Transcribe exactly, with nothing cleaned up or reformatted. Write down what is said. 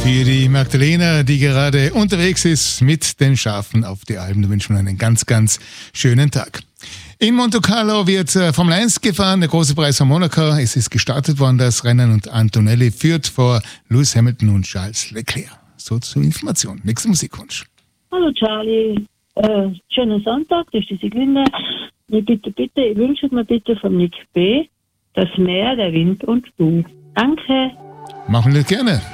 Für die Magdalena, die gerade unterwegs ist mit den Schafen auf die Alpen, da wünschen wir einen ganz, ganz schönen Tag. In Monte Carlo wird Formel eins gefahren, der große Preis von Monaco. Es ist gestartet worden, das Rennen, und Antonelli führt vor Lewis Hamilton und Charles Leclerc. So zur Information. Nächster Musikwunsch. Hallo Charlie, äh, schönen Sonntag, das ist die Siglinde. Ich bitte, bitte, ich wünsche mir bitte von Nick B. das Meer, der Wind und du. Danke. Machen wir das gerne.